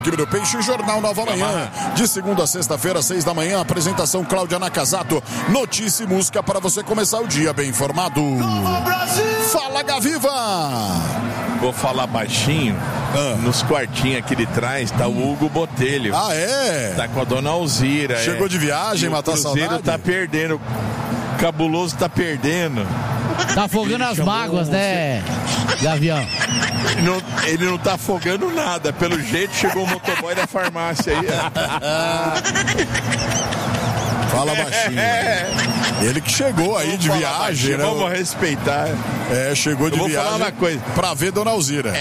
Equipe do Peixe, Jornal Nova Manhã, de segunda a sexta-feira, 6 da manhã, apresentação Cláudia Nakazato, notícia e música para você começar o dia bem informado. Fala, Gaviva! Vou falar baixinho, nos quartinhos aqui de trás tá o Hugo Botelho. Ah, é? Tá com a dona Alzira. Chegou de viagem, matar saudade? O Cruzeiro tá perdendo, Cabuloso tá perdendo. Tá afogando as mágoas, né, Gavião? Ele não tá afogando nada. Pelo jeito, chegou o motoboy da farmácia aí. Fala baixinho. Ele que chegou aí de viagem, baixinho, né? Vamos respeitar. Chegou de viagem. Vou falar uma coisa. Pra ver Dona Alzira.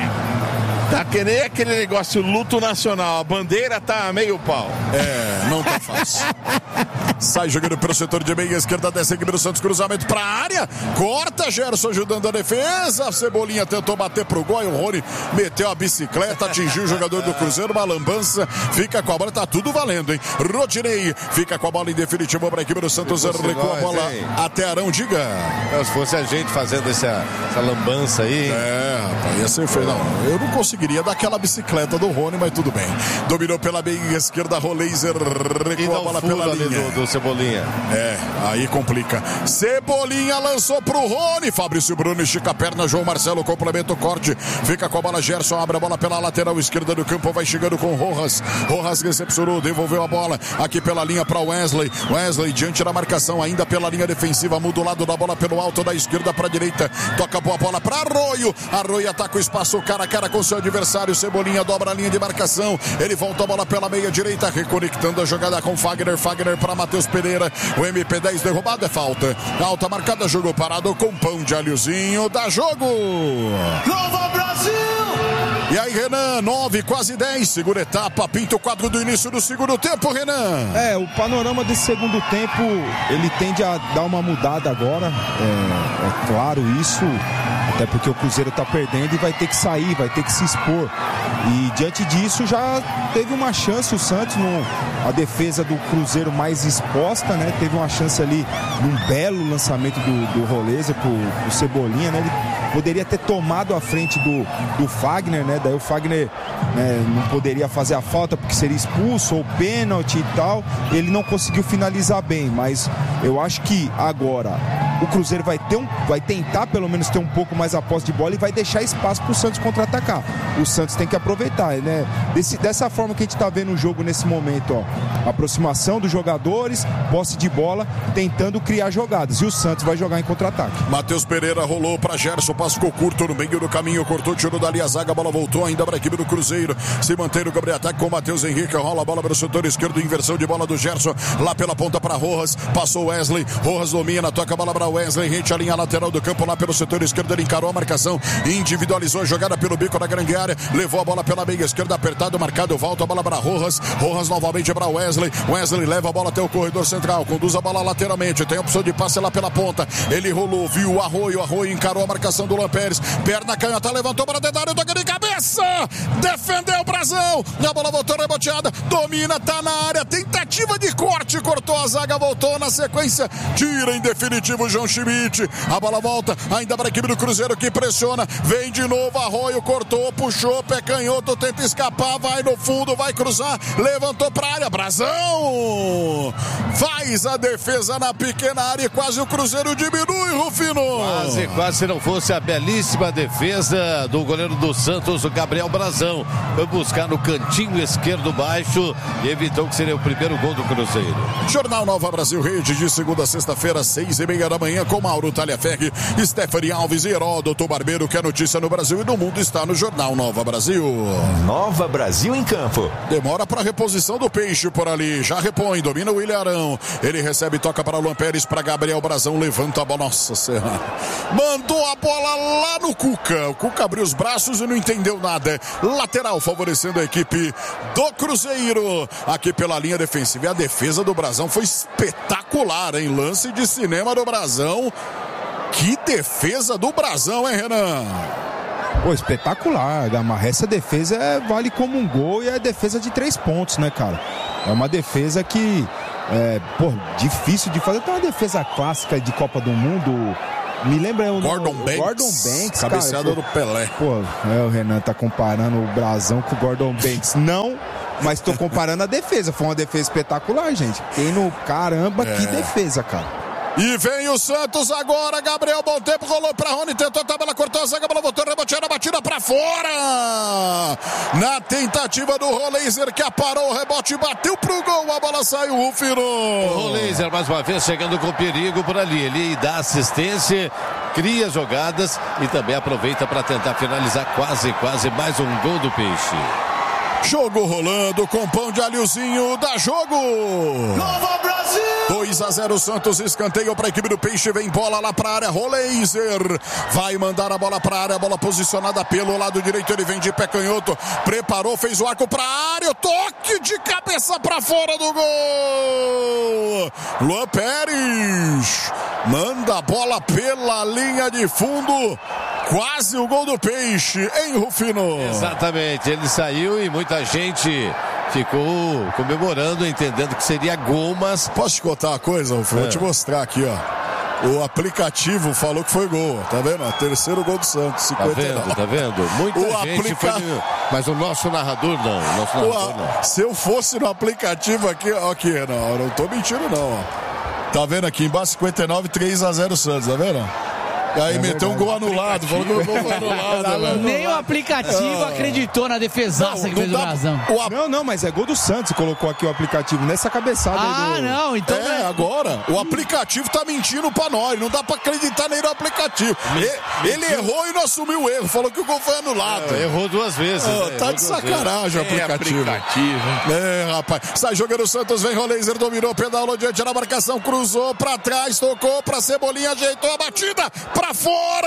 Tá que nem aquele negócio luto nacional. A bandeira tá meio pau. Não tá fácil. Sai jogando pelo setor de meia esquerda, desce aqui pelo Santos, cruzamento pra área, corta, Gerson ajudando a defesa, Cebolinha tentou bater pro gol, o Rony meteu a bicicleta, atingiu o jogador do Cruzeiro, uma lambança, fica com a bola, tá tudo valendo, hein? Rodinei fica com a bola em definitivo pra equipe do Santos, recua a bola até Arão, diga. Se fosse a gente fazendo essa lambança aí. Rapaz, ia ser feio. Não, eu não conseguiria dar aquela bicicleta do Rony, mas tudo bem. Dominou pela meia esquerda, Roleiser, recua a bola pela linha. Do Cebolinha. Aí complica. Cebolinha lançou pro Rony. Fabrício Bruno estica a perna. João Marcelo complementa o corte. Fica com a bola. Gerson abre a bola pela lateral esquerda do campo. Vai chegando com Rojas. Rojas recepcionou. Devolveu a bola aqui pela linha para Wesley. Wesley diante da marcação. Ainda pela linha defensiva. Muda o lado da bola pelo alto da esquerda para direita. Toca boa bola para Arroio. Arroio ataca o espaço cara a cara com seu adversário. Cebolinha dobra a linha de marcação. Ele volta a bola pela meia direita. Reconectando a jogada com Fagner. Fagner para Matheus Pereira, o MP10 derrubado, é falta. Alta marcada, jogo parado com pão de alhozinho, dá jogo. Nova Brasil! E aí, Renan, 9, quase 10, segunda etapa, pinta o quadro do início do segundo tempo, Renan. O panorama desse segundo tempo, ele tende a dar uma mudada agora, é claro isso, até porque o Cruzeiro tá perdendo e vai ter que sair, vai ter que se expor. E diante disso já teve uma chance o Santos, a defesa do Cruzeiro mais exposta, né? Teve uma chance ali num belo lançamento do Roleiser pro Cebolinha, né? Ele poderia ter tomado a frente do Fagner, né? Daí o Fagner não poderia fazer a falta porque seria expulso ou pênalti e tal. Ele não conseguiu finalizar bem, mas eu acho que agora o Cruzeiro vai tentar pelo menos ter um pouco mais a posse de bola e vai deixar espaço pro Santos contra-atacar. O Santos tem que aproveitar, né? Dessa forma que a gente tá vendo o jogo nesse momento, ó. Aproximação dos jogadores, posse de bola, tentando criar jogadas. E o Santos vai jogar em contra-ataque. Matheus Pereira rolou pra Gerson, passo ficou curto no meio do caminho, cortou, tirou dali a zaga, a bola voltou ainda para a equipe do Cruzeiro. Se mantém o Gabriel ataque com o Matheus Henrique, rola a bola para o setor esquerdo, inversão de bola do Gerson, lá pela ponta para Rojas, passou Wesley, Rojas domina, toca a bola para Wesley, rente a linha lateral do campo, lá pelo setor esquerdo, ele encarou a marcação, individualizou a jogada pelo bico da grande área, levou a bola pela meia esquerda, apertado, marcado, volta a bola para Rojas, Rojas novamente para Wesley, Wesley leva a bola até o corredor central, conduz a bola lateralmente, tem opção de passe lá pela ponta, ele rolou, viu o Arroio encarou a marcação do Lampérez, perna canhota, levantou para dentro da área, toca de cabeça, defendeu o Brasão, a bola voltou reboteada, domina, tá na área, tentativa de corte, cortou a zaga, voltou na sequência, tira em definitivo o João Schmidt, a bola volta, ainda para a equipe do Cruzeiro que pressiona, vem de novo, Arroio cortou, puxou, pé canhoto, tenta escapar, vai no fundo, vai cruzar, levantou para a área, Brasão faz a defesa na pequena área e quase o Cruzeiro diminui, Rufino. Quase se não fosse a belíssima defesa do goleiro do Santos, o Gabriel Brasão, foi buscar no cantinho esquerdo baixo e evitou que seria o primeiro gol do Cruzeiro. Jornal Nova Brasil Rede, de segunda a sexta-feira, 6:30 da manhã, com Mauro Talhaferri, Stephanie Alves e Heródoto Barbeiro, que é notícia no Brasil e no mundo está no Jornal Nova Brasil. Nova Brasil em campo. Demora para reposição do Peixe por ali, já repõe, domina o William Arão, ele recebe, toca para Luan Pérez, para Gabriel Brasão, levanta a bola, nossa senhora, mandou a bola lá no Cuca, o Cuca abriu os braços e não entendeu nada, lateral favorecendo a equipe do Cruzeiro, aqui pela linha defensiva, e a defesa do Brasão foi espetacular, hein, lance de cinema do Brasão, que defesa do Brasão, hein, Renan? Pô, espetacular, Gamarra. Essa defesa vale como um gol e é defesa de 3 pontos, né, cara? É uma defesa que difícil de fazer. Tem uma defesa clássica de Copa do Mundo, Me lembra Gordon Banks, cabeceada do Pelé. Pô, o Renan tá comparando o Brasão com o Gordon Banks. Não, mas tô comparando a defesa. Foi uma defesa espetacular, gente. Caramba, que defesa, cara. E vem o Santos agora, Gabriel, bom tempo, rolou pra Rony, tentou a tabela, cortou a zaga, bola voltou, reboteando a batida pra fora. Na tentativa do Roleiser, que aparou o rebote, bateu pro gol, a bola saiu, Rufino. O Roleiser mais uma vez chegando com perigo por ali, ele dá assistência, cria jogadas e também aproveita para tentar finalizar quase mais um gol do Peixe. Jogo rolando com pão de alhozinho, dá jogo. Nova Brasil! 2-0 Santos, escanteio para a equipe do Peixe, vem bola lá para a área, Roleiser vai mandar a bola para a área, bola posicionada pelo lado direito, ele vem de pé canhoto, preparou, fez o arco para a área, o toque de cabeça para fora do gol. Luan Pérez manda a bola pela linha de fundo, quase o gol do Peixe, hein, Rufino? Exatamente, ele saiu e muita gente ficou comemorando, entendendo que seria gol, mas... Posso te contar uma coisa, Rufino? Vou te mostrar aqui, ó. O aplicativo falou que foi gol, tá vendo? Terceiro gol do Santos, 59. Tá vendo? Muita gente foi... Mas o nosso narrador não. Se eu fosse no aplicativo aqui, aqui, não tô mentindo não, ó. Tá vendo aqui embaixo, 59, 3-0 Santos, tá vendo? E aí meteu um gol anulado, falou que o gol foi anulado. Nem o aplicativo acreditou na defesaça que fez o Brasão. Não, mas é gol do Santos, colocou aqui o aplicativo nessa cabeçada aí do... não, então... agora, o aplicativo tá mentindo pra nós, não dá pra acreditar nem no aplicativo. Ele errou e não assumiu o erro, falou que o gol foi anulado. Errou duas vezes. Tá de sacanagem o aplicativo. Rapaz. Sai jogando o Santos, vem Roleiser, dominou, pedalou diante da marcação, cruzou pra trás, tocou pra Cebolinha, ajeitou a batida, pra fora!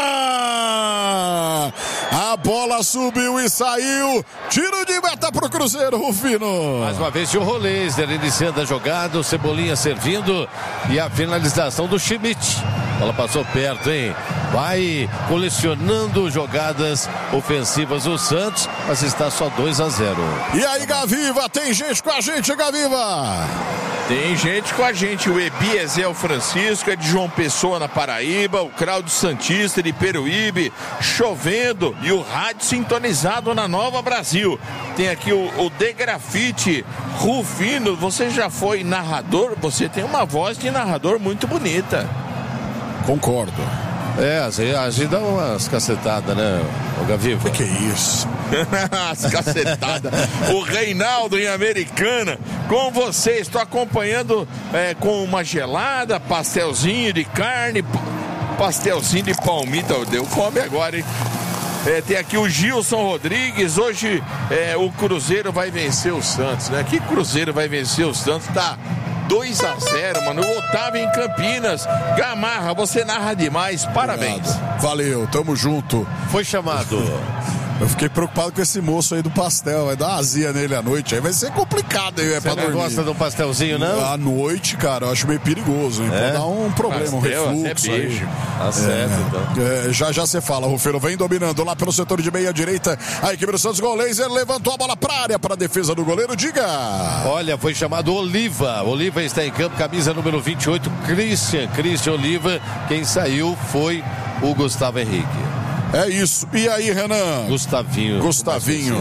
A bola subiu e saiu. Tiro de meta pro Cruzeiro, Rufino. Mais uma vez o Roleiser iniciando a jogada, o Cebolinha servindo e a finalização do Schmidt. A bola passou perto, hein? Vai colecionando jogadas ofensivas o Santos, mas está só 2-0. E aí, Gaviva, tem gente com a gente, Gaviva? Tem gente com a gente, o Ebiezel Francisco, é de João Pessoa, na Paraíba, o Claudio Santista de Peruíbe, chovendo e o rádio sintonizado na Nova Brasil. Tem aqui o De Grafite, Rufino, você já foi narrador? Você tem uma voz de narrador muito bonita. Concordo. A gente dá umas cacetadas, né, o Gaviva? Que é isso? As cacetadas. O Reinaldo em Americana, com você, estou acompanhando com uma gelada, pastelzinho de carne, pastelzinho de palmito, deu fome agora, hein? Tem aqui o Gilson Rodrigues, hoje o Cruzeiro vai vencer o Santos, né? Que Cruzeiro vai vencer o Santos? Tá 2-0, mano. O Otávio em Campinas. Gamarra, você narra demais. Parabéns. Obrigado. Valeu, tamo junto. Foi chamado. Eu fiquei preocupado com esse moço aí do pastel. Vai dar uma azia nele à noite. Aí vai ser complicado aí, pra dormir. Você não gosta de um pastelzinho, não? À noite, cara, eu acho meio perigoso, hein? Pode dar um problema, pastel, um refluxo até beijo. Tá certo, então. Já você fala, Rufino. Vem dominando lá pelo setor de meia direita. A equipe do Santos, Roleiser levantou a bola pra área, pra defesa do goleiro. Diga! Olha, foi chamado Oliva. Oliva está em campo, camisa número 28, Christian Oliva. Quem saiu foi o Gustavo Henrique. É isso. E aí, Renan? Gustavinho. O Gustavinho.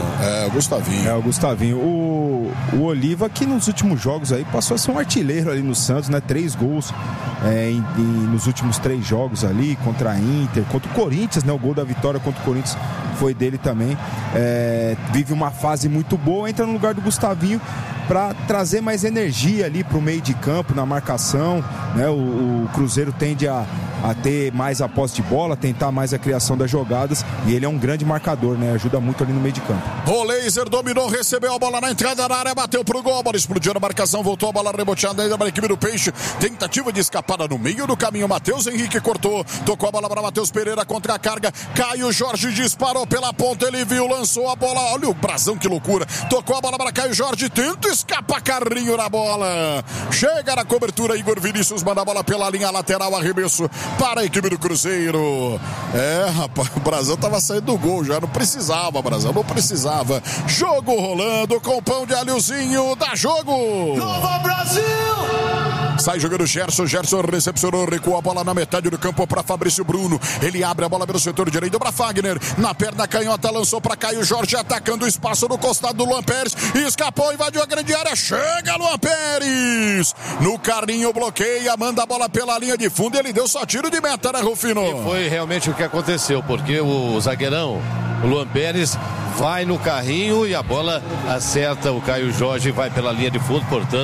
O Oliva, que nos últimos jogos aí passou a ser um artilheiro ali no Santos, né? 3 gols nos últimos 3 jogos ali, contra a Inter, contra o Corinthians, né? O gol da vitória contra o Corinthians foi dele também. Vive uma fase muito boa, entra no lugar do Gustavinho para trazer mais energia ali pro meio de campo, na marcação, né? O Cruzeiro tende a ter mais a posse de bola, tentar mais a criação das jogadas, e ele é um grande marcador, né? Ajuda muito ali no meio de campo. Roleiser dominou, recebeu a bola na entrada da área, bateu pro gol, a bola explodiu na marcação, voltou a bola reboteada ainda para a equipe do Peixe, tentativa de escapada no meio do caminho, Matheus Henrique cortou, tocou a bola para Matheus Pereira contra a carga, Caio Jorge disparou pela ponta, ele viu, lançou a bola, olha o Brasão, que loucura, tocou a bola para Caio Jorge, tenta escapar, Carrinho na bola, chega na cobertura, Igor Vinícius manda a bola pela linha lateral, arremesso para a equipe do Cruzeiro. Rapaz, o Brasão tava saindo do gol já, não precisava, Brasão, não precisava. Jogo rolando com pão de alhozinho, dá jogo! Nova Brasil! sai jogando Gerson recepcionou, recua a bola na metade do campo para Fabrício Bruno, ele abre a bola pelo setor direito para Fagner, na perna canhota lançou para Caio Jorge, atacando o espaço no costado do Luan Pérez, escapou, invadiu a grande área, chega Luan Pérez, no carrinho bloqueia, manda a bola pela linha de fundo e ele deu só tiro de meta, né, Rufino? E foi realmente o que aconteceu, porque o zagueirão, o Luan Pérez, vai no carrinho e a bola acerta o Caio Jorge e vai pela linha de fundo, portanto,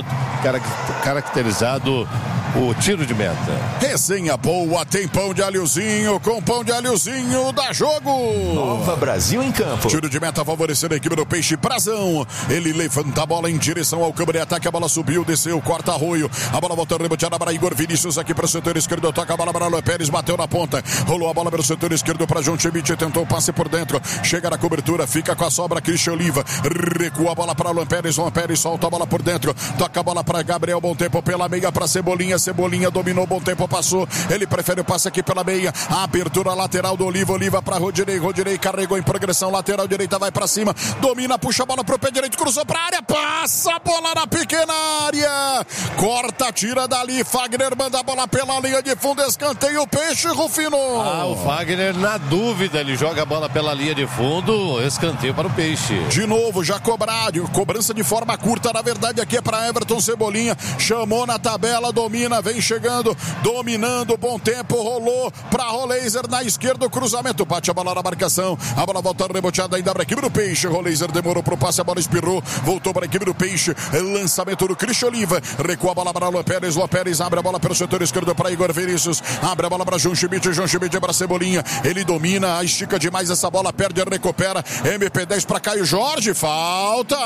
caracterizado o tiro de meta. Resenha boa, tem pão de alhozinho, com pão de alhozinho dá jogo. Nova Brasil em campo. Tiro de meta favorecendo a equipe do Peixe. Prazão, ele levanta a bola em direção ao câmara de ataque, a bola subiu, desceu, corta Arroio, a bola voltou reboteada para Igor Vinícius aqui para o setor esquerdo, toca a bola para Luan Pérez, bateu na ponta, rolou a bola pelo setor esquerdo para João Schmidt, tentou o passe por dentro, chega na cobertura, fica com a sobra Christian Oliva, recua a bola para Luan Pérez solta a bola por dentro, toca a bola para Gabriel, bom tempo pela meia para Cebolinha dominou, bom tempo, passou, ele prefere o passe aqui pela meia, a abertura lateral do Oliva para Rodinei carregou em progressão, lateral direita vai para cima, domina, puxa a bola pro pé direito, cruzou pra área, passa a bola na pequena área, corta, tira dali, Fagner manda a bola pela linha de fundo, escanteio o Peixe, Rufino. O Fagner na dúvida, ele joga a bola pela linha de fundo, escanteio para o Peixe. De novo, já cobrado, cobrança de forma curta, na verdade aqui é para Everton Cebolinha, chamou na tabela, domina, vem chegando, dominando, bom tempo, rolou para Roleiser na esquerda, o cruzamento, bate a bola na marcação, a bola volta reboteada ainda para a equipe do Peixe, Roleiser demorou pro passe, a bola espirrou, voltou para a equipe do Peixe, lançamento do Christian Oliva, recua a bola para Luan Pérez abre a bola pelo setor esquerdo para Igor Vinícius, abre a bola para João Schmidt para Cebolinha, ele domina, estica demais essa bola, perde, recupera, MP10 para Caio Jorge, falta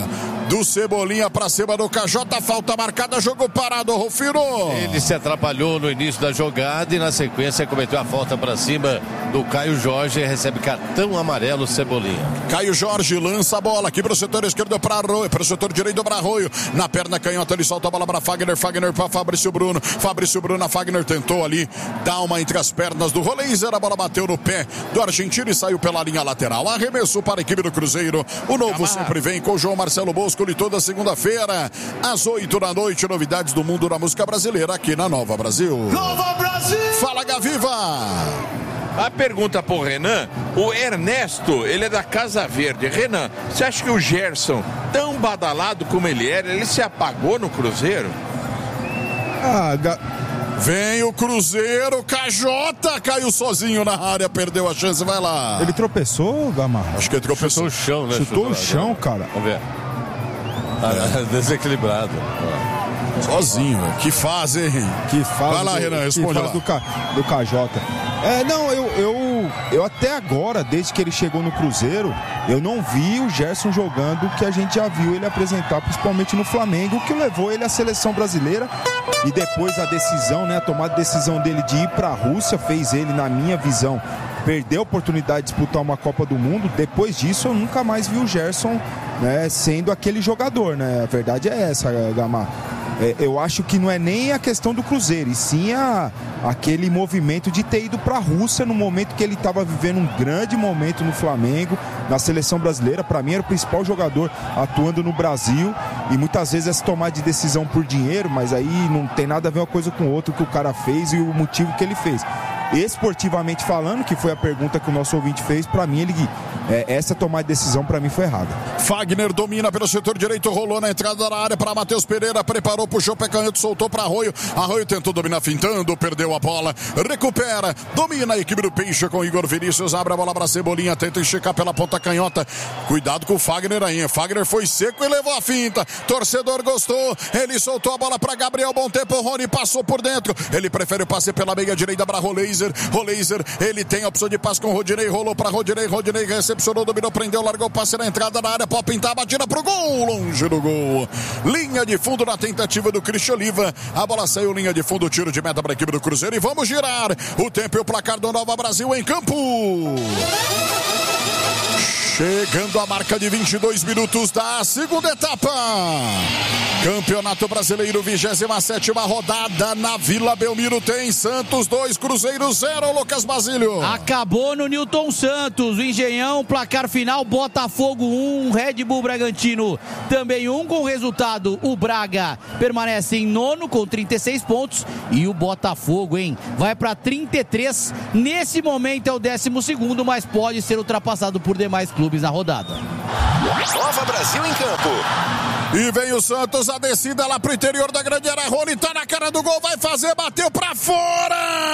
do Cebolinha para cima do KJ, falta marcada, jogo parado, Rufino. Ele se atrapalhou no início da jogada e na sequência cometeu a falta para cima do Caio Jorge e recebe cartão amarelo Cebolinha. Caio Jorge lança a bola aqui para o setor esquerdo para Arroio, para o setor direito para Arroio, na perna canhota ele solta a bola para Fagner para Fabrício Bruno, a Fagner tentou ali dar uma entre as pernas do Roleiser, a bola bateu no pé do argentino e saiu pela linha lateral, arremesso para a equipe do Cruzeiro, o novo sempre vem com o João Marcelo Bosco e toda segunda-feira às 8 da noite, novidades do mundo da música brasileira aqui na Nova Brasil. Nova Brasil! Fala, Gaviva! A pergunta pro Renan, o Ernesto, ele é da Casa Verde. Renan, você acha que o Gerson, tão badalado como ele era, ele se apagou no Cruzeiro? Vem o Cruzeiro, KJ caiu sozinho na área, perdeu a chance, vai lá. Ele tropeçou, Gamarra? Acho que ele tropeçou. Chutou o chão, né? Chutou o chão, cara. Vamos ver. Desequilibrado. Sozinho, que fase, hein? Que fase. Vai lá, Renan, responde lá. Do KJ. Não, eu até agora, desde que ele chegou no Cruzeiro, eu não vi o Gerson jogando o que a gente já viu ele apresentar, principalmente no Flamengo, o que levou ele à seleção brasileira. E depois a decisão, né, a tomada de decisão dele de ir para a Rússia, fez ele, na minha visão, perder a oportunidade de disputar uma Copa do Mundo. Depois disso, eu nunca mais vi o Gerson, né, sendo aquele jogador, né? A verdade é essa, Gamar. Eu acho que não é nem a questão do Cruzeiro, e sim aquele movimento de ter ido para a Rússia no momento que ele estava vivendo um grande momento no Flamengo, na seleção brasileira. Para mim era o principal jogador atuando no Brasil, e muitas vezes essa tomada de decisão por dinheiro, mas aí não tem nada a ver uma coisa com outra, que o cara fez e o motivo que ele fez. Esportivamente falando, que foi a pergunta que o nosso ouvinte fez, para mim essa tomada de decisão para mim foi errada. Fagner domina pelo setor direito, rolou na entrada da área para Matheus Pereira, preparou, puxou o pé canhoto, soltou para Arroio tentou dominar fintando, perdeu a bola, recupera, domina a equipe do Peixe com Igor Vinícius, abre a bola para Cebolinha, tenta esticar pela ponta canhota, cuidado com o Fagner aí, Fagner foi seco e levou a finta, torcedor gostou, ele soltou a bola para Gabriel, bom tempo, o Rony passou por dentro, ele prefere o passe pela meia direita para Roleiser, ele tem a opção de passe com o Rodinei, rolou para Rodinei recepcionou, dominou, prendeu, largou o passe na entrada da área, pode pintar, batida pro gol, longe do gol, linha de fundo na tentativa do Christian Oliva, a bola saiu, linha de fundo, tiro de meta para a equipe do Cruzeiro, e vamos girar o tempo e o placar do Nova Brasil em campo. Chegando a marca de 22 minutos da segunda etapa. Campeonato Brasileiro, 27ª rodada na Vila Belmiro. Tem Santos 2, Cruzeiro 0, Lucas Basílio. Acabou no Newton Santos, o Engenhão, placar final, Botafogo 1, Red Bull Bragantino também 1, com resultado o Braga permanece em nono com 36 pontos e o Botafogo, vai para 33, nesse momento é o 12º, mas pode ser ultrapassado por demais clubes na rodada. Nova Brasil em campo. E vem o Santos, a descida lá pro interior da grande área. Rony tá na cara do gol, vai fazer, bateu pra fora.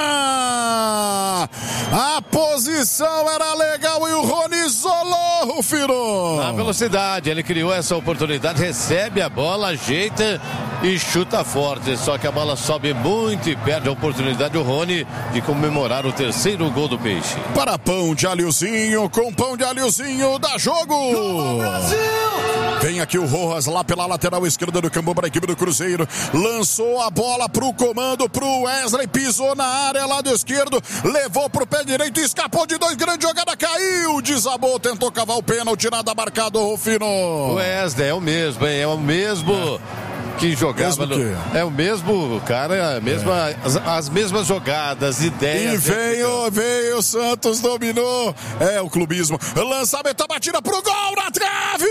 A posição era legal e o Rony isolou, Rufino. Na velocidade, ele criou essa oportunidade, recebe a bola, ajeita e chuta forte. Só que a bola sobe muito e perde a oportunidade o Rony de comemorar o terceiro gol do Peixe. Para pão de alhozinho, com pão de alhozinho, dá jogo. Vem aqui o Rojas lá pela lateral esquerda do campo para a equipe do Cruzeiro. Lançou a bola pro comando, pro Wesley, pisou na área, lado esquerdo, levou pro pé direito, escapou de 2, grande jogada, caiu, desabou, tentou cavar o pênalti, nada marcado, Rufino. O Wesley é o mesmo, é o mesmo que jogava é o mesmo cara, as mesmas jogadas, ideias. E veio o Santos, dominou, o clubismo, lançamento, a batida pro gol, na trave,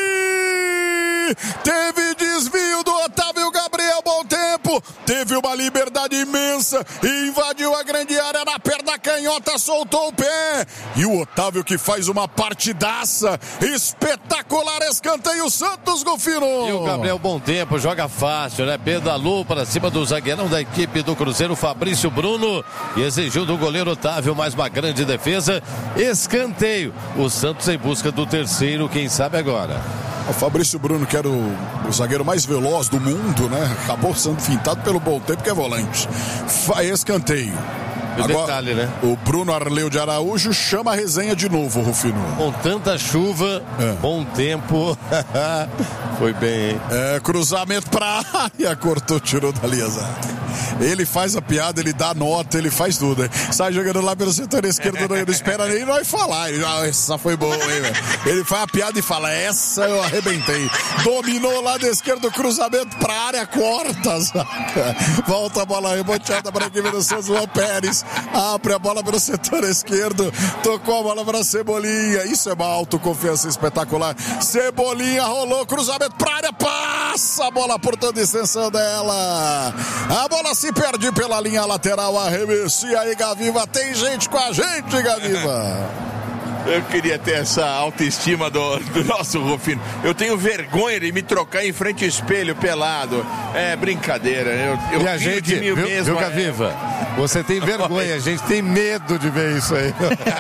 teve desvio do Otávio Gabriel, bom tempo, teve uma liberdade imensa, invadiu a grande área na perna canhota, soltou o pé, e o Otávio que faz uma partidaça espetacular, escanteio Santos, Golfino. E o Gabriel, bom tempo, joga fácil, pedalou para cima do zagueirão da equipe do Cruzeiro, Fabrício Bruno, e exigiu do goleiro Otávio mais uma grande defesa, escanteio, o Santos em busca do terceiro, quem sabe agora. O Fabrício Bruno, que era o zagueiro mais veloz do mundo, acabou sendo fintado pelo bom tempo, que é volante. Escanteio. E o detalhe, o Bruno Arleu de Araújo chama a resenha de novo, Rufino. Com tanta chuva, bom tempo, foi bem, hein? Cruzamento pra área, cortou, tirou dali a zaga. Ele faz a piada, ele dá nota, ele faz tudo, hein? Sai jogando lá pelo setor esquerdo, não espera nem nós falar. Essa foi boa, hein, velho? Ele faz a piada e fala, essa eu arrebentei. Dominou lá do esquerdo, cruzamento pra área, corta a zaga. Volta a bola reboteada para a equipe do Santos, João Pérez. Abre a bola pelo setor esquerdo, tocou a bola para Cebolinha, isso é uma autoconfiança espetacular. Cebolinha rolou, cruzamento pra área, passa a bola por toda a extensão dela, a bola se perde pela linha lateral, arremesso. E aí, Gaviva, tem gente com a gente, Gaviva. Eu queria ter essa autoestima do nosso Rufino. Eu tenho vergonha de me trocar em frente ao espelho pelado. É brincadeira. Eu e a gente, de mim mesmo, viu, Gaviva? Você tem vergonha, a gente tem medo de ver isso aí.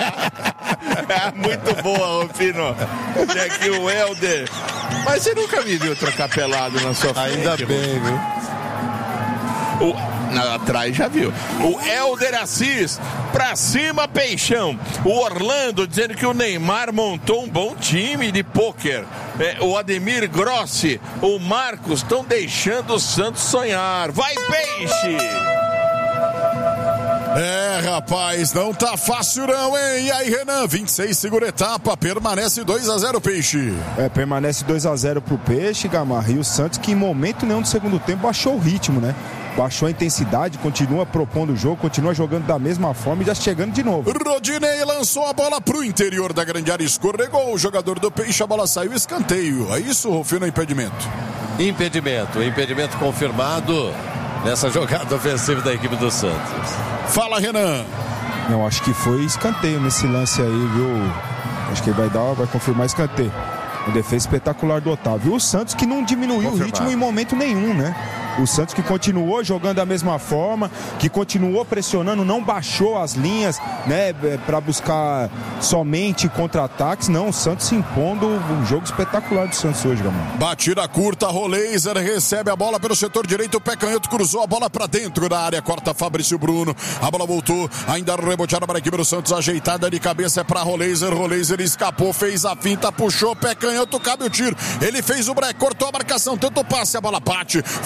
Muito boa, Rufino. Tem aqui o Helder. Mas você nunca me viu trocar pelado na sua frente. Ainda bem, viu? Atrás já viu. O Helder Assis, pra cima, Peixão. O Orlando dizendo que o Neymar montou um bom time de pôquer. O Ademir Grossi, o Marcos estão deixando o Santos sonhar. Vai, Peixe! Rapaz, não tá fácil não, hein? E aí, Renan, 26, segunda etapa, permanece 2-0 Peixe. Permanece 2-0 pro Peixe, Gamarra, e o Santos que em momento nenhum do segundo tempo baixou o ritmo, baixou a intensidade, continua propondo o jogo, continua jogando da mesma forma e já chegando de novo. Rodinei lançou a bola pro interior da grande área, escorregou o jogador do Peixe, a bola saiu, escanteio. É isso, Rufino, impedimento? Impedimento confirmado nessa jogada ofensiva da equipe do Santos. Fala, Renan. Não, acho que foi escanteio nesse lance aí, viu? Acho que vai confirmar escanteio. Uma defesa espetacular do Otávio. O Santos que não diminuiu o ritmo em momento nenhum, O Santos que continuou jogando da mesma forma, que continuou pressionando, não baixou as linhas, para buscar somente contra-ataques. Não, o Santos se impondo, um jogo espetacular do Santos hoje, Gamão. Batida curta, Roleiser recebe a bola pelo setor direito, o pé canhoto cruzou a bola para dentro da área, corta Fabrício Bruno, a bola voltou, ainda reboteada para a equipe do Santos, ajeitada de cabeça para Roleiser escapou, fez a finta, puxou, pé canhoto, cabe o tiro, ele fez o break, cortou a marcação, tentou passe, a bola bate, volta,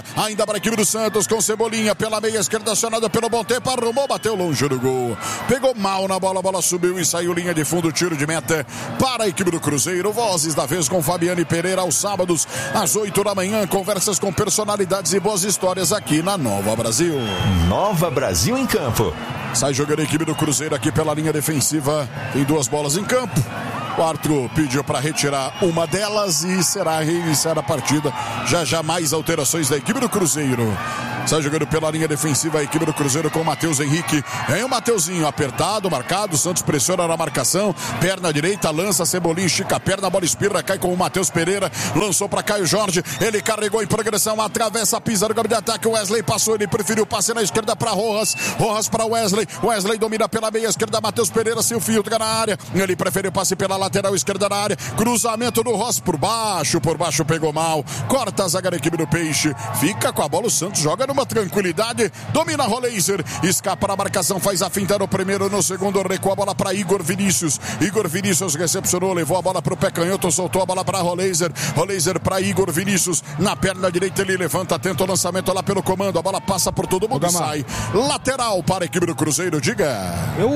Cruzeira, ainda para a equipe do Santos, com Cebolinha pela meia esquerda, acionada pelo bom tempo, arrumou, bateu longe do gol. Pegou mal na bola, a bola subiu e saiu linha de fundo, tiro de meta para a equipe do Cruzeiro. Vozes da vez com Fabiane Pereira aos sábados, às 8 da manhã, conversas com personalidades e boas histórias aqui na Nova Brasil. Nova Brasil em campo. Sai jogando a equipe do Cruzeiro aqui pela linha defensiva, tem 2 bolas em campo. O Arthur pediu para retirar uma delas e será reiniciar a partida. Já mais alterações da equipe do Cruzeiro. Sai jogando pela linha defensiva a equipe do Cruzeiro com o Matheus Henrique. Vem o Mateuzinho apertado, marcado. Santos pressiona na marcação. Perna direita, lança Cebolinha, estica a perna, a bola espirra, cai com o Matheus Pereira. Lançou para Caio Jorge. Ele carregou em progressão, atravessa a pisa do campo de ataque. O Wesley passou, ele preferiu o passe na esquerda para Rojas. Rojas para Wesley. Wesley domina pela meia esquerda. Matheus Pereira se filtra na área. Ele preferiu o passe pela lateral esquerda na área. Cruzamento do Ross por baixo pegou mal. Corta a zaga da equipe do Peixe. Fica com a bola, o Santos joga numa tranquilidade. Domina Roleiser. Escapa na marcação, faz a finta no primeiro, no segundo recua a bola para Igor Vinícius. Igor Vinícius recepcionou, levou a bola para o pé canhoto, soltou a bola para Roleiser. Roleiser para Igor Vinícius. Na perna direita ele levanta, tenta o lançamento lá pelo comando. A bola passa por todo mundo e sai. Lateral para a equipe do Cruzeiro, diga.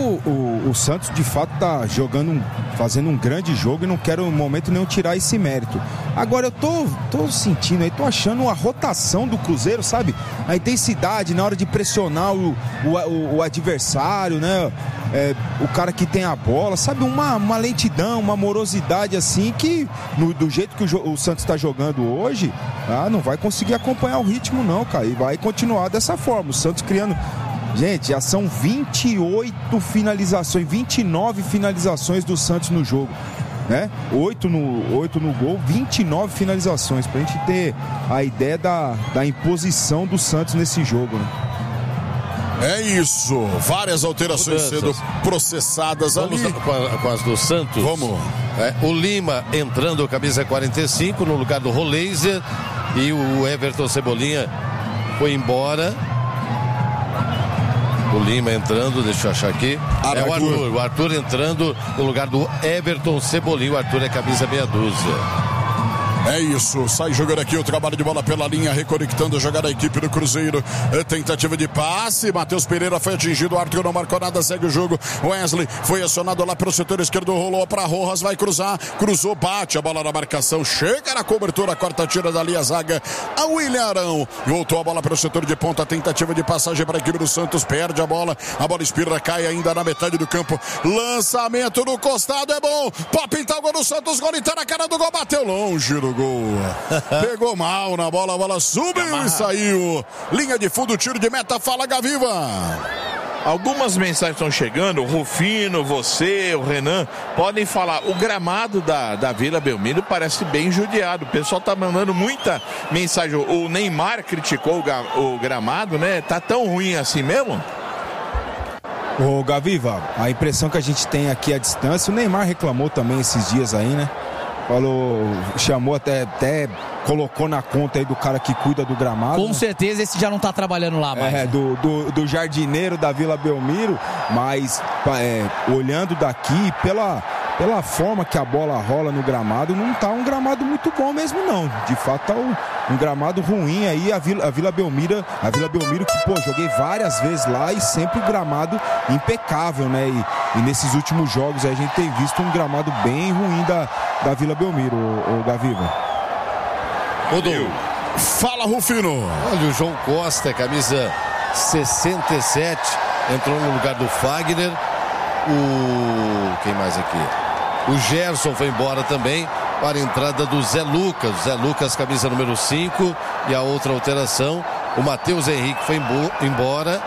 O Santos de fato tá fazendo um grande jogo e não quero no momento nenhum tirar esse mérito. Agora eu tô sentindo aí, tô achando a rotação do Cruzeiro, sabe? A intensidade na hora de pressionar o adversário, né? O cara que tem a bola, sabe? Uma lentidão, uma morosidade assim que do jeito que o Santos está jogando hoje, não vai conseguir acompanhar o ritmo não, cara, e vai continuar dessa forma. O Santos criando... Gente, já são 28 finalizações, 29 finalizações do Santos no jogo, né? 8 no gol, 29 finalizações, pra gente ter a ideia da imposição do Santos nesse jogo, né? É isso, várias alterações sendo processadas. Vamos ali. Com as do Santos. Vamos. O Lima entrando, camisa 45, no lugar do Roleiser, e o Everton Cebolinha foi embora. O Lima entrando, deixa eu achar aqui. O Arthur entrando no lugar do Everton Cebolinha. O Arthur é camisa meia dúzia. É isso, sai jogando aqui o trabalho de bola pela linha, reconectando a jogada da equipe do Cruzeiro. Tentativa de passe, Matheus Pereira foi atingido, o Arthur não marcou nada, segue o jogo. Wesley foi acionado lá pelo setor esquerdo, rolou para Rojas, vai cruzar, cruzou, bate a bola na marcação, chega na cobertura, quarta tira dali a zaga, a William Arão. Voltou a bola para o setor de ponta, tentativa de passagem para a equipe do Santos, perde a bola espirra, cai ainda na metade do campo. Lançamento no costado, é bom, pode pintar o gol do Santos, gol tá na cara do gol, bateu longe do gol. Pegou mal na bola, a bola subiu e saiu. Linha de fundo, tiro de meta, fala Gaviva. Algumas mensagens estão chegando, o Rufino, você, o Renan, podem falar. O gramado da Vila Belmiro parece bem judiado. O pessoal tá mandando muita mensagem. O Neymar criticou o gramado, né? Tá tão ruim assim mesmo? Ô Gaviva, a impressão que a gente tem aqui à distância, o Neymar reclamou também esses dias aí, né? Chamou até colocou na conta aí do cara que cuida do gramado. Com certeza esse já não tá trabalhando lá mais. Do jardineiro da Vila Belmiro, mas olhando daqui, pela forma que a bola rola no gramado, não tá um gramado muito bom mesmo não. De fato tá um gramado ruim aí, a Vila Belmiro que, joguei várias vezes lá e sempre o gramado impecável, né? E nesses últimos jogos aí a gente tem visto um gramado bem ruim da Vila Belmiro, o Gaviva. Fala, Rufino. Olha, o João Costa, camisa 67, entrou no lugar do Fagner. Quem mais aqui? O Gerson foi embora também para a entrada do Zé Lucas. Zé Lucas, camisa número 5. E a outra alteração, o Matheus Henrique foi embora.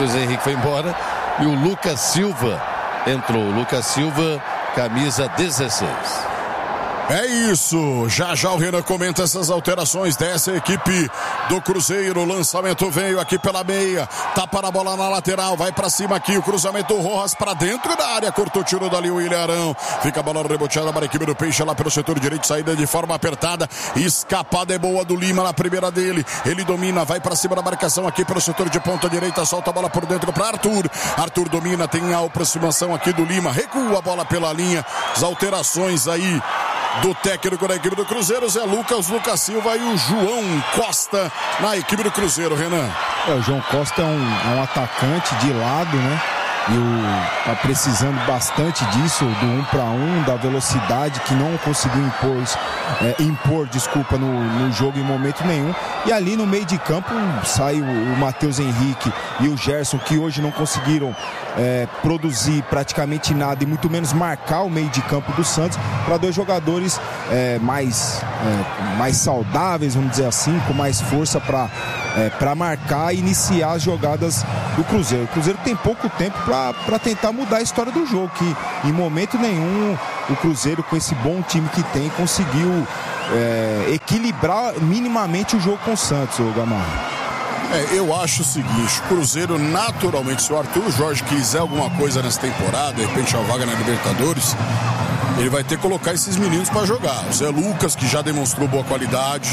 E o Lucas Silva entrou. Lucas Silva, camisa 16. É isso, já o Renan comenta essas alterações dessa equipe do Cruzeiro. O lançamento veio aqui pela meia, tapa a bola na lateral, vai pra cima aqui, o cruzamento Rojas pra dentro da área, cortou, tirou dali o William Arão, fica a bola reboteada para a equipe do Peixe lá pelo setor direito, saída de forma apertada, escapada é boa do Lima na primeira dele, ele domina, vai pra cima da marcação aqui pelo setor de ponta direita, solta a bola por dentro pra Arthur domina, tem a aproximação aqui do Lima, recua a bola pela linha, as alterações aí do técnico da equipe do Cruzeiro, Zé Lucas Silva e o João Costa na equipe do Cruzeiro, Renan. O João Costa é um atacante de lado, né? E tá precisando bastante disso, do 1 para 1, da velocidade que não conseguiu impor no jogo em momento nenhum. E ali no meio de campo sai o Matheus Henrique e o Gerson, que hoje não conseguiram produzir praticamente nada e muito menos marcar o meio de campo do Santos, para dois jogadores mais saudáveis, vamos dizer assim, com mais força para marcar e iniciar as jogadas do Cruzeiro. O Cruzeiro tem pouco tempo para tentar mudar a história do jogo, que em momento nenhum o Cruzeiro, com esse bom time que tem, conseguiu equilibrar minimamente o jogo com o Santos, o Gamarra. Eu acho o seguinte, o Cruzeiro naturalmente, se o Arthur Jorge quiser alguma coisa nessa temporada, de repente a vaga na Libertadores, ele vai ter que colocar esses meninos para jogar. O Zé Lucas, que já demonstrou boa qualidade,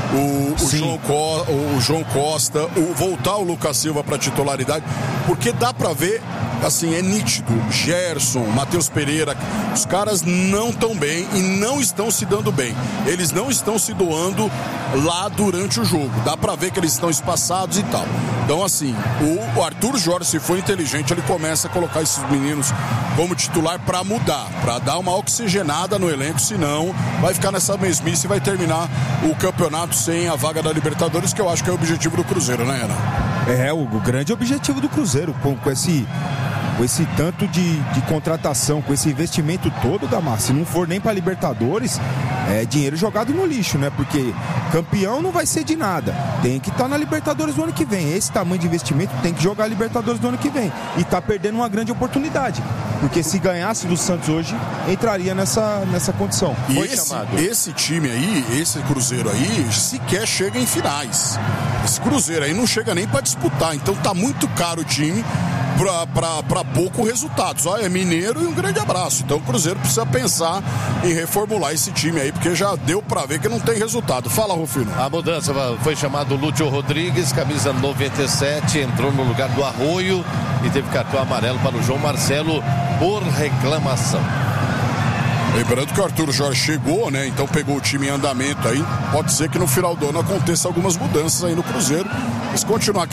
o João Costa, voltar o Lucas Silva para titularidade, porque dá para ver, assim, é nítido, Gerson, Matheus Pereira, os caras não estão bem e não estão se dando bem. Eles não estão se doando lá durante o jogo. Dá para ver que eles estão espaçados e tal. Então, assim, o Arthur Jorge, se for inteligente, ele começa a colocar esses meninos como titular para mudar, para dar uma oxigenada no elenco, senão vai ficar nessa mesmice e vai terminar o campeonato sem a vaga da Libertadores, que eu acho que é o objetivo do Cruzeiro, né, Ana? O grande objetivo do Cruzeiro, com esse tanto de contratação, com esse investimento todo, Gamar, se não for nem para Libertadores, é dinheiro jogado no lixo, né? Porque campeão não vai ser de nada, tem que estar na Libertadores do ano que vem. Esse tamanho de investimento tem que jogar a Libertadores do ano que vem, e tá perdendo uma grande oportunidade, porque se ganhasse do Santos hoje, entraria nessa condição. E esse time aí, esse Cruzeiro aí, sequer chega em finais. Esse Cruzeiro aí não chega nem para disputar, então tá muito caro o time para pouco resultado. Só é mineiro e um grande abraço. Então o Cruzeiro precisa pensar em reformular esse time aí, porque já deu para ver que não tem resultado. Fala, Rufino. A mudança foi chamado Lúcio Rodrigues, camisa 97, entrou no lugar do Arroio e teve cartão amarelo para o João Marcelo por reclamação. Lembrando que o Arthur Jorge chegou, né? Então pegou o time em andamento aí. Pode ser que no final do ano aconteça algumas mudanças aí no Cruzeiro. Mas continuar com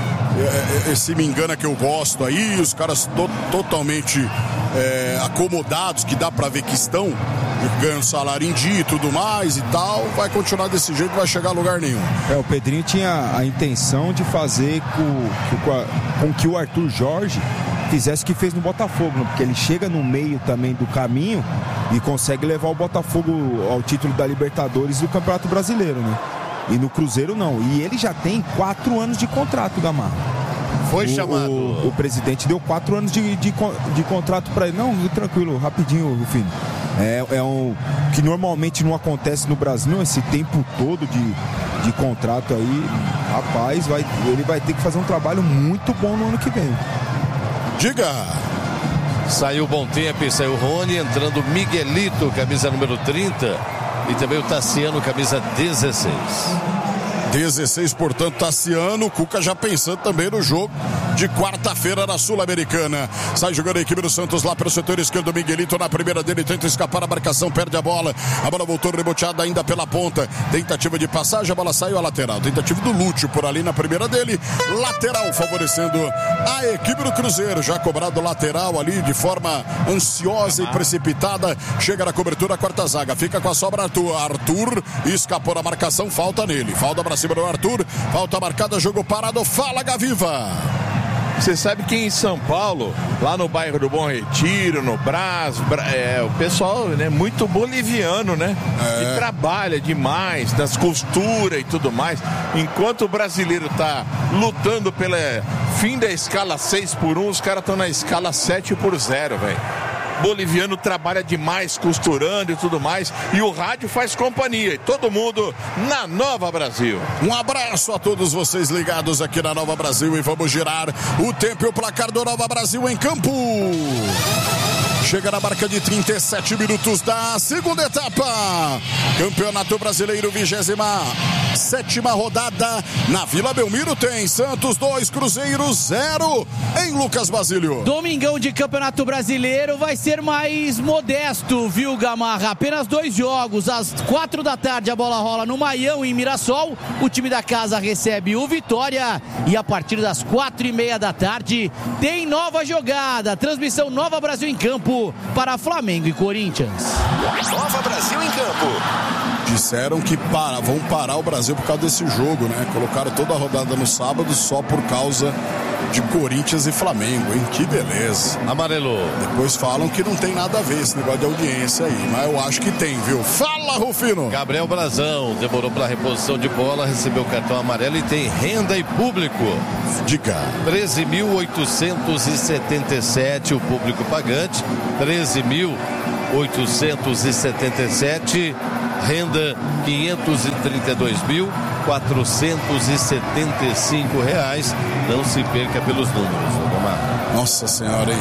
esse me engana que eu gosto aí, os caras totalmente acomodados, que dá pra ver que estão ganhando salário em dia e tudo mais e tal, vai continuar desse jeito, não vai chegar a lugar nenhum. O Pedrinho tinha a intenção de fazer com que o Arthur Jorge fizesse o que fez no Botafogo, né? Porque ele chega no meio também do caminho e consegue levar o Botafogo ao título da Libertadores e do Campeonato Brasileiro, né? E no Cruzeiro não. E ele já tem 4 anos de contrato, Gamarra. Foi chamado. O presidente deu 4 anos de contrato para ele. Não, tranquilo, rapidinho, Rufino. Que normalmente não acontece no Brasil, não, esse tempo todo de contrato aí. Rapaz, ele vai ter que fazer um trabalho muito bom no ano que vem. Diga! Saiu Bom Tempo e saiu Rony, entrando Miguelito, camisa número 30, e também o Tassiano, camisa 16. 16, portanto, Tassiano. Cuca já pensando também no jogo de quarta-feira na Sul-Americana. Sai jogando a equipe do Santos lá pelo setor esquerdo. Miguelito na primeira dele, tenta escapar a marcação, perde a bola voltou reboteada ainda pela ponta, tentativa de passagem, a bola saiu à lateral, tentativa do Lúcio por ali na primeira dele, lateral favorecendo a equipe do Cruzeiro, já cobrado lateral ali de forma ansiosa e precipitada, chega na cobertura a quarta zaga, fica com a sobra Arthur escapou da marcação, falta nele, falta pra cima do Arthur, falta marcada, jogo parado, fala Gaviva. Você sabe que em São Paulo, lá no bairro do Bom Retiro, no Brás, o pessoal, né, muito boliviano, né? Que trabalha demais nas costuras e tudo mais. Enquanto o brasileiro tá lutando pelo fim da escala 6x1, os caras estão na escala 7x0, velho. Boliviano trabalha demais costurando e tudo mais, e o rádio faz companhia, e todo mundo na Nova Brasil. Um abraço a todos vocês ligados aqui na Nova Brasil, e vamos girar o tempo e o placar do Nova Brasil em campo. chega na marca de 37 minutos da segunda etapa. Campeonato Brasileiro, 27ª rodada. Na Vila Belmiro tem Santos 2, Cruzeiro 0 em Lucas Basílio. Domingão de Campeonato Brasileiro vai ser mais modesto, viu, Gamarra? Apenas 2 jogos. Às 4 da tarde a bola rola no Maião, em Mirassol. O time da casa recebe o Vitória. E a partir das 4:30 da tarde tem nova jogada. Transmissão Nova Brasil em Campo para Flamengo e Corinthians. Nova Brasil em Campo. Disseram que vão parar o Brasil por causa desse jogo, né? Colocaram toda a rodada no sábado só por causa de Corinthians e Flamengo, hein? Que beleza. Amarelo. Depois falam que não tem nada a ver esse negócio de audiência aí, mas eu acho que tem, viu? Fala, Rufino! Gabriel Brazão demorou para a reposição de bola, recebeu o cartão amarelo e tem renda e público. Diga. 13.877 o público pagante, 13.877, renda R$532.475. Não se perca pelos números, Omar. Nossa senhora, hein?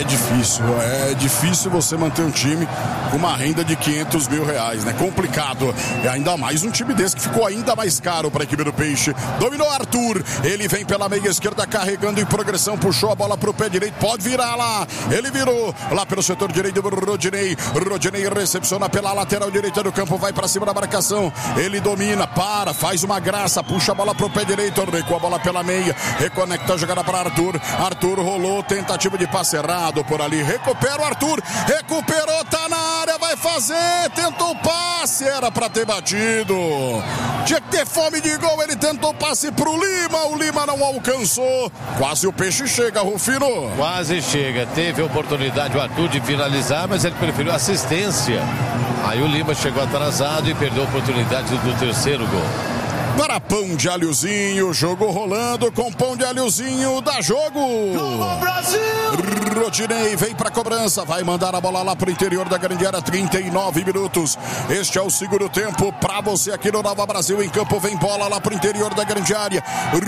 É difícil você manter um time com uma renda de R$500 mil, né? Complicado. E ainda mais um time desse que ficou ainda mais caro para a equipe do Peixe. Dominou Arthur, ele vem pela meia esquerda carregando em progressão, puxou a bola pro pé direito, pode virar lá. Ele virou lá pelo setor direito do Rodinei. Rodinei recepciona pela lateral direita do campo, vai para cima da marcação. Ele domina, faz uma graça, puxa a bola pro pé direito, recua a bola pela meia, reconecta a jogada para Arthur. Arthur rolou, tentativa de passe errado por ali, recupera o Arthur, recuperou, tá na área, vai fazer, tentou o passe, era pra ter batido, tinha que ter fome de gol, ele tentou o passe pro Lima, o Lima não alcançou, quase o Peixe chega, Rufino. Quase chega, teve a oportunidade o Arthur de finalizar, mas ele preferiu assistência, aí o Lima chegou atrasado e perdeu a oportunidade do terceiro gol. Para Pão de Alhozinho, jogo rolando com Pão de Alhozinho, dá jogo. Nova Brasil! Rodinei vem para cobrança, vai mandar a bola lá pro interior da grande área, 39 minutos. Este é o segundo tempo para você aqui no Nova Brasil em Campo, vem bola lá pro interior da grande área.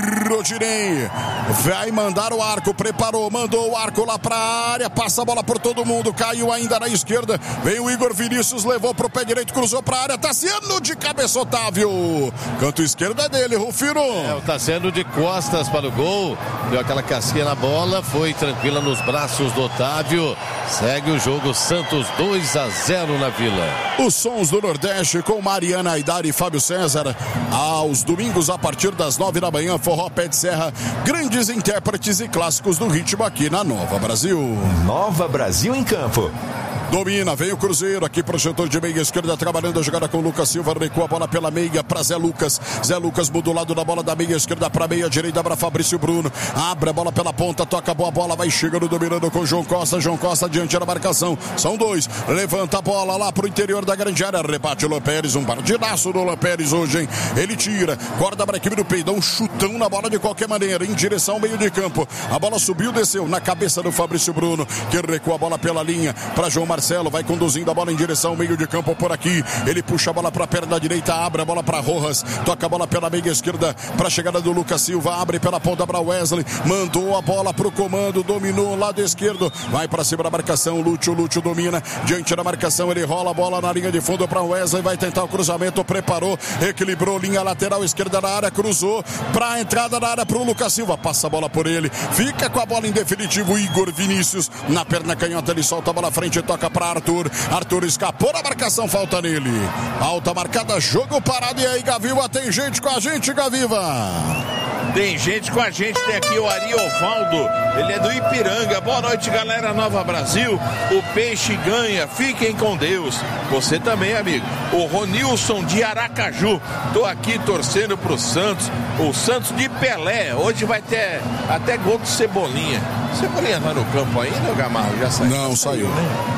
Rodinei vai mandar o arco, preparou, mandou o arco lá pra área, passa a bola por todo mundo, caiu ainda na esquerda, vem o Igor Vinícius, levou pro pé direito, cruzou pra área, Tassiano de cabeça, Otávio. Canto esquerdo é dele, Rufino. O Tassiano de costas para o gol, deu aquela casquinha na bola, foi tranquila nos braços do Otávio. Segue o jogo, Santos 2-0 na Vila. Os sons do Nordeste com Mariana Aidar e Fábio César. Aos domingos, a partir das 9 da manhã, Forró Pé de Serra. Grandes intérpretes e clássicos do ritmo aqui na Nova Brasil. Nova Brasil em Campo. Domina, vem o Cruzeiro aqui para o setor de meia esquerda, trabalhando a jogada com o Lucas Silva, recua a bola pela meia para Zé Lucas. Zé Lucas muda o lado da bola da meia esquerda para meia direita para Fabrício Bruno. Abre a bola pela ponta, toca a boa bola, vai chegando, dominando com João Costa. João Costa diante da marcação. São dois. Levanta a bola lá para o interior da grande área. Rebate o Lopérez, um partidaço do Lopérez hoje, hein? Ele tira, corta para a equipe do Peidão, um chutão na bola de qualquer maneira, em direção ao meio de campo. A bola subiu, desceu na cabeça do Fabrício Bruno, que recua a bola pela linha para João Marcelo, vai conduzindo a bola em direção ao meio de campo por aqui. Ele puxa a bola para a perna direita, abre a bola para Rojas, toca a bola pela meia esquerda para a chegada do Lucas Silva, abre pela ponta para Wesley, mandou a bola para o comando, dominou o lado esquerdo, vai para cima da marcação, Lúcio domina, diante da marcação, ele rola a bola na linha de fundo para Wesley, vai tentar o cruzamento, preparou, equilibrou, linha lateral esquerda na área, cruzou para a entrada da área para o Lucas Silva, passa a bola por ele, fica com a bola em definitivo, Igor Vinícius, na perna canhota, ele solta a bola à frente, toca para Arthur escapou da marcação, falta nele. Alta marcada, jogo parado. E aí, Gaviva, tem gente com a gente, Gaviva? Tem gente com a gente, tem aqui o Ariovaldo, ele é do Ipiranga. Boa noite, galera, Nova Brasil. O Peixe ganha, fiquem com Deus. Você também, amigo. O Ronilson de Aracaju, tô aqui torcendo pro Santos, o Santos de Pelé. Hoje vai ter até gol de Cebolinha. Cebolinha tá no campo ainda, Gamarro? Já saiu? Não, saiu.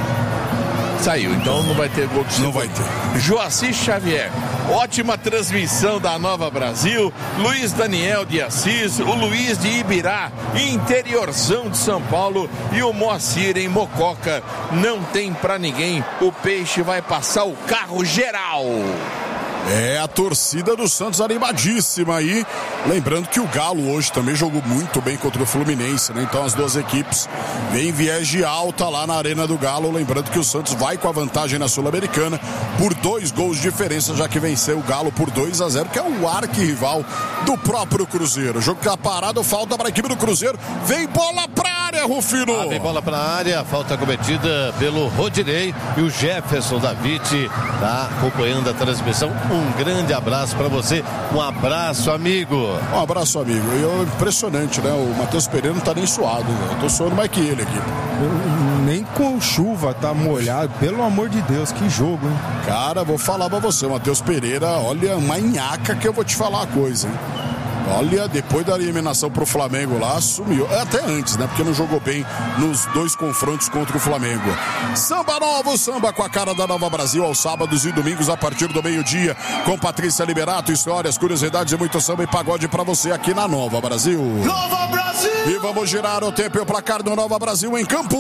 Saiu, então não vai ter gol de Não vai ter. Joacir Xavier, ótima transmissão da Nova Brasil. Luiz Daniel de Assis, o Luiz de Ibirá, interiorzão de São Paulo, e o Moacir em Mococa. Não tem pra ninguém, o Peixe vai passar o carro geral. É a torcida do Santos animadíssima aí. Lembrando que o Galo hoje também jogou muito bem contra o Fluminense, né? Então as duas equipes vêm em viés de alta lá na Arena do Galo. Lembrando que o Santos vai com a vantagem na Sul-Americana por 2 gols de diferença, já que venceu o Galo por 2-0, que é o arquirrival do próprio Cruzeiro. O jogo tá parado, falta para a equipe do Cruzeiro. Vem bola pra área, Rufino. Vem bola pra área, falta cometida pelo Rodinei e o Jefferson David tá acompanhando a transmissão. Um grande abraço para você, um abraço, amigo. Um abraço, amigo. E impressionante, né? O Matheus Pereira não tá nem suado, né? Eu tô suando mais que ele aqui. Nem com chuva tá molhado, pelo amor de Deus, que jogo, hein? Cara, vou falar pra você, o Matheus Pereira, olha, uma nhaca que eu vou te falar uma coisa, hein? Olha, depois da eliminação pro Flamengo lá, sumiu. Até antes, né? Porque não jogou bem nos 2 confrontos contra o Flamengo. Samba novo, samba com a cara da Nova Brasil, aos sábados e domingos a partir do meio-dia, com Patrícia Liberato, histórias, curiosidades e muito samba e pagode pra você aqui na Nova Brasil. Nova Brasil! E vamos girar o tempo e o placar do Nova Brasil em campo.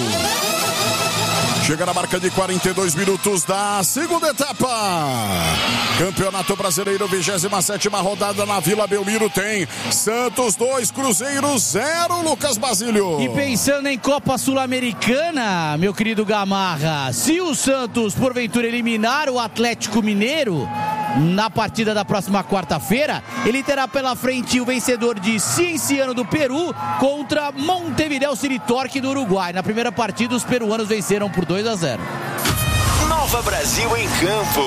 Chega na marca de 42 minutos da segunda etapa. Campeonato Brasileiro, 27ª rodada na Vila Belmiro. Tem Santos 2, Cruzeiro 0, Lucas Basílio. E pensando em Copa Sul-Americana, meu querido Gamarra, se o Santos porventura eliminar o Atlético Mineiro na partida da próxima quarta-feira, ele terá pela frente o vencedor de Cienciano do Peru contra Montevideo City Torque do Uruguai. Na primeira partida, os peruanos venceram por 2-0. Nova Brasil em campo.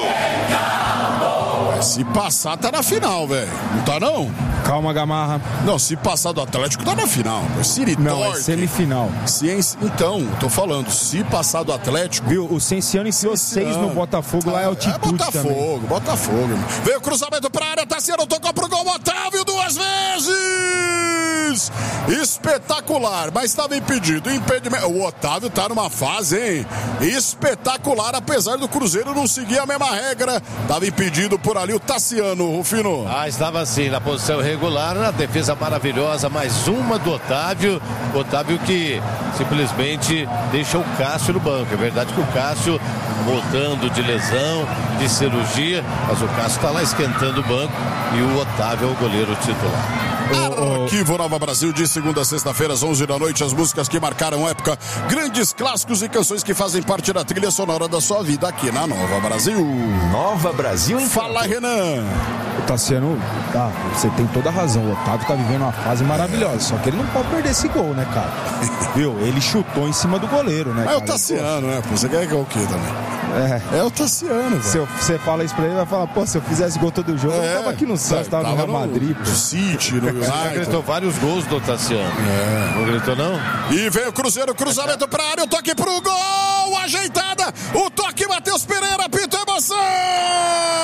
Se passar, tá na final, velho. Não tá, não? Calma, Gamarra. Não, se passar do Atlético, tá na final. Não, é semifinal. Então, tô falando, se passar do Atlético... Viu, o Cienciano enfiou 6 no Botafogo, lá é altitude também. Botafogo. Veio o cruzamento pra área, Tassiano tocou pro gol, Otávio 2 vezes! Espetacular, mas estava impedido. Impedimento. O Otávio tá numa fase, hein? Espetacular, apesar do Cruzeiro não seguir a mesma regra. Tava impedido por ali o Tassiano, Rufino. Estava assim, na posição regular, na defesa maravilhosa, mais uma do Otávio. Otávio que simplesmente deixa o Cássio no banco. É verdade que o Cássio voltando de lesão, de cirurgia, mas o Cássio tá lá esquentando o banco e o Otávio é o goleiro titular. Arquivo Nova Brasil, de segunda a sexta-feira, às 11 da noite, as músicas que marcaram época, grandes clássicos e canções que fazem parte da trilha sonora da sua vida aqui na Nova Brasil. Nova Brasil em Fala, Renan. O Tassiano, você tem toda a razão, o Otávio tá vivendo uma fase maravilhosa, só que ele não pode perder esse gol, né, cara? Viu? Ele chutou em cima do goleiro, né, cara? É o Tassiano, né? Você quer que é o quê também? É o Tassiano, velho. Se você fala isso pra ele, vai falar, pô, se eu fizesse gol todo jogo, eu tava aqui no Santos, tava no Real Madrid. No City, no United. Já gritou vários gols do Tassiano. Não gritou, não? E veio o Cruzeiro, cruzamento pra área, o toque pro gol, ajeitada, o toque, Matheus Pereira, apita emoção!